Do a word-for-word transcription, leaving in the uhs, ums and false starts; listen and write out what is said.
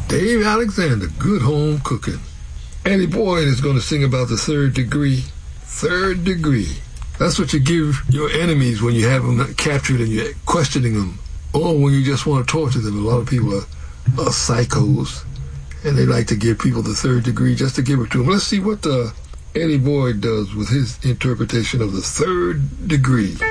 Dave Alexander, Good Home Cooking. Eddie Boyd is going to sing about the third degree. Third degree. That's what you give your enemies when you have them captured and you're questioning them, or when you just want to torture them. A lot of people are, are psychos, and they like to give people the third degree just to give it to them. Let's see what uh, Eddie Boyd does with his interpretation of the third degree.